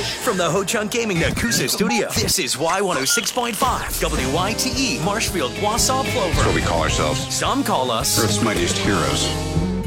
From the Ho Chunk Gaming Nakusa studio, this is Y106.5, WYTE, Marshfield, Wausau, Plover. That's what we call ourselves. Some call us Earth's Mightiest Heroes.